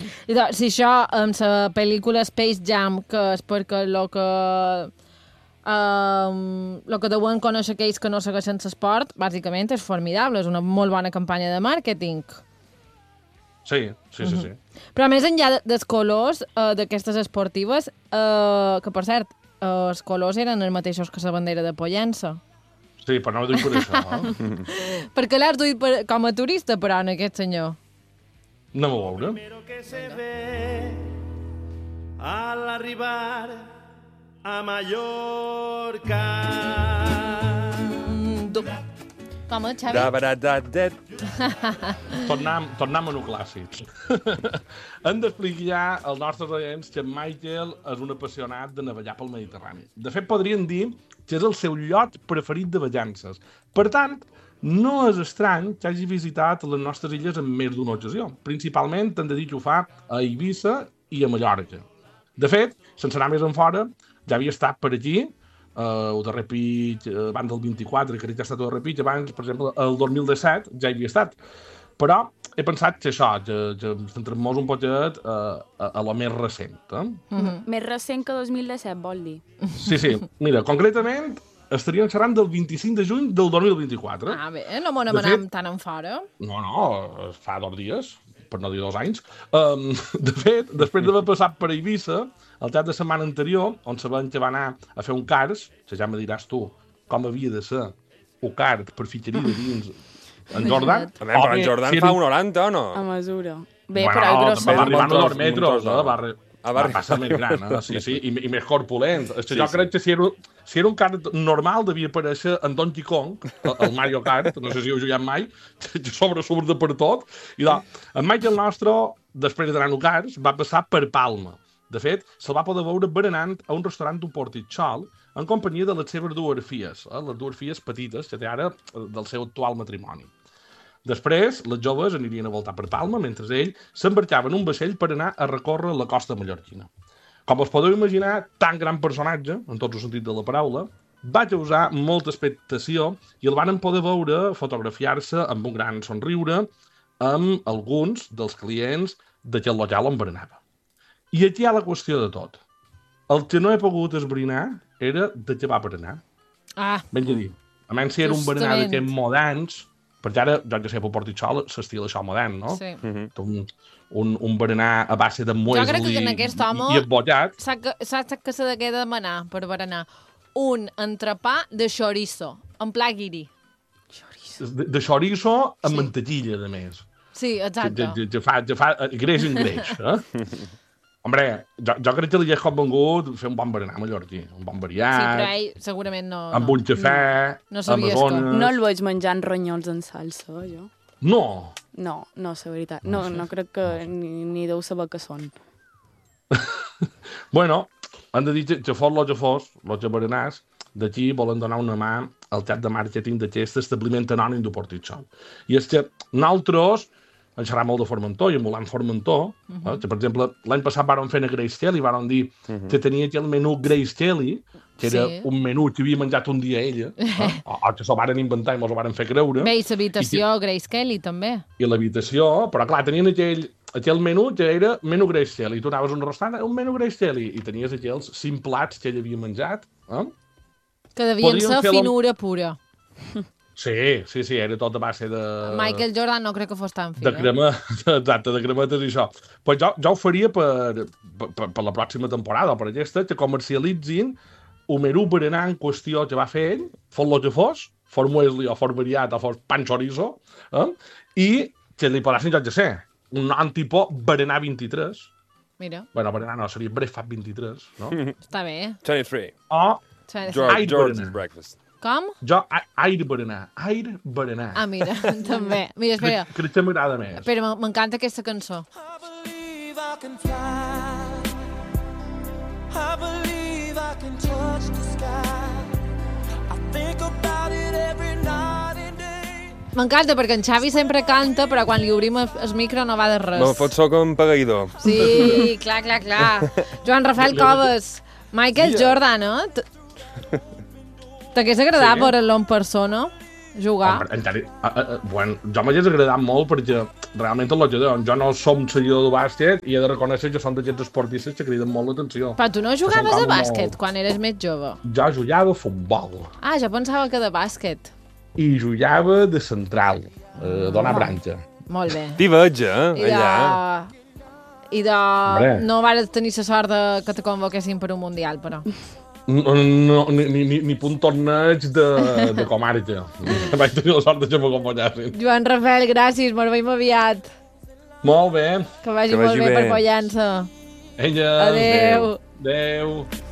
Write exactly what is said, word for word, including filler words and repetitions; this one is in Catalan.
I doncs, si això, amb la pel·lícula Space Jam, que és perquè el que... Um, el que deuen conèixer aquells que no segueixen l'esport, bàsicament és formidable, és una molt bona campanya de màrqueting. Sí, sí, sí, sí. Uh-huh. Però més enllà dels colors uh, d'aquestes esportives, uh, que per cert, uh, els colors eren els mateixos que la bandera de Pollença. Sí, però no ho dic per això. No? Perquè l'has duit per, com a turista, però, en aquest senyor. Anem a veure. Primero que se ve al arribar a Mallorca. Mm, du... Com, eh, Xavi? Da, da, da, da. Tornem, tornem a lo clàssic. Hem d'explicar als nostres oients que Michael és un apassionat de navegar pel Mediterrani. De fet, podríem dir que és el seu lloc preferit de vacances. Per tant, no és estrany que hagi visitat les nostres illes en més d'una ocasió. Principalment, hem de dir que ho fa a Eivissa i a Mallorca. De fet, sense anar més enfora, ja havia estat per aquí, uh, el darrer pitx, uh, abans del vint-i-quatre, que ja ha estat el darrer pitx, abans, per exemple, el dos mil disset ja hi havia estat. Però he pensat que això, que, que centrem-nos un poquet uh, a, a lo més recent. Eh? Mm-hmm. Més recent que dos mil disset, vol dir? Sí, sí. Mira, concretament, estaríem xerrant del vint-i-cinc de juny del dos mil vint-i-quatre. Ah, bé, no m'ho n'anem tan en fora. No, no, fa dos dies, per no dir dos anys. Um, de fet, després d'haver passat per Eivissa, el cap de setmana anterior, on sabem que va anar a fer un cars, que ja me diràs tu com havia de ser un cart per fitxeria de dins en Jordan. També, però en Jordan fa un noranta, o no? A mesura. Bé, bueno, però el grossor... va arribar a dos Muntós, metres, muntós, eh? va, re... Ah, va, va va ser més gran, eh? sí, sí, i, i més corpulent. És que Sí, jo sí. crec que si era, si era un kart normal devia aparèixer en Donkey Kong, el, el Mario Kart, no sé si heu jugat mai, que sobre sobre per tot. I doncs, en Michael nostre, després d'anar a karts, va passar per Palma. De fet, se'l va poder veure berenant a un restaurant d'un Portitxol en companyia de les seves dues filles, eh? les dues filles petites que té ara del seu actual matrimoni. Després, les joves anirien a voltar per Palma, mentre ell s'embarcava en un vaixell per anar a recórrer la costa mallorquina. Com us podeu imaginar, tan gran personatge, en tot el sentit de la paraula, va causar molta expectació i el van poder veure fotografiar-se amb un gran somriure amb alguns dels clients d'aquest local on berenava. I aquí hi ha la qüestió de tot. El que no he pogut esbrinar era de què va berenar. Ah. Ben a dir, a menys si era un berenar d'aquests moderns, perquè ara, jo que sé, pel Portitxol s'estila això modern, no? Sí. Mm-hmm. Un, un, un berenar a base de muesli jo crec que en aquest home i, i embotllat. Saps que s'ha de demanar per berenar? Un entrepà de chorizo, en pla guiri. De, de chorizo amb Sí. mantequilla, a més. Sí, exacte. Que, que, que fa, que fa greix en greix, eh? Hombre, jo, jo crec que li hagués convengut fer un bon berenar mallorquí, un bon variat, Sí, però ell segurament no... amb no. un cafè, No, no sabies amazones... que- No el veig menjant ronyols en salsa, jo. No! No, no, la veritat. No, no crec que ni, ni deu saber què són. Bueno, han de dir que, que fos el que fos, els berenars, d'aquí volen donar una mà al cap de màrqueting d'aquest establiment anònim de Portitxol. I és que nosaltres en xerrar molt de Formentor i en volant Formentor, uh -huh. eh, que, per exemple, l'any passat vàrem fer a Grace Kelly, vàrem dir uh -huh. que tenia aquí el menú Grace Kelly, que era Sí. un menú que havia menjat un dia ella, eh? o, o que se'l varen inventar i mos ho varen fer creure. Bé, i l'habitació, Grace Kelly, també. I l'habitació, però clar, tenien aquell, aquell menú que era menú Grace Kelly. Tu anaves a un restaurant, un menú Grace Kelly, i tenies aquells cinc plats que ell havia menjat. Eh? Que devien Podríem ser fer la- finura pura. Sí, sí, sí, era tot a base de... Michael Jordan no crec que fos tan fi, De crema, exacte, de cremetes i això. Pues jo, jo ho faria per, per, per la pròxima temporada, o per aquesta, que comercialitzin un menú berenar en qüestió que va fer ell, fos el que fos, fos muesli o fos variat o fos pan chorizo, eh? I que li posessin, jo ja sé, un nom tipus berenar vint-i-tres. Mira, Bueno, berenar no, seria breakfast vint-i-tres, no? està bé. twenty-three. O George, Ai, George's berenar. breakfast. Com? jo, a- aire berenar, aire berenar. Ah, mira, també. Mira, espera. Crec, crec que m'agrada més. Espera, m- m'encanta aquesta cançó. I believe I can fly. I believe I can touch the sky. I think about it every night and day. M'encanta perquè en Xavi sempre canta, però quan li obrim el, el micro no va de res. Me'n fot soc un pagador. Sí, clar, clar, clar. Joan Rafael Coves, Michael Mira. Jordan, eh? T- T'hagués agradat Sí. veure'l en persona? jugar. Home, encara, a, a, a, bueno, jo m'hagués agradat molt perquè realment el que diuen, jo no som seguidor de bàsquet i he de reconèixer que són d'aquests esportistes que criden molt l'atenció. Però tu no jugaves com a bàsquet molt- quan eres més jove? Jo jugava a futbol Ah, jo pensava que de bàsquet. i jugava de central, eh, donar branca. Molt bé. T'hi veig, eh, I de... allà. I de... Hombre. No vares tenir la sort de que te convoquessin per un mundial, però. No, no, ni, ni, ni, ni punt torneig de, de comarca. Vaig tenir la sort de que m'acompanyessin. Joan Rafael, gràcies, mos veiem aviat. Molt bé. Que vagi, Que molt vagi bé, bé. per Pollença. Ella, Adéu. Adéu.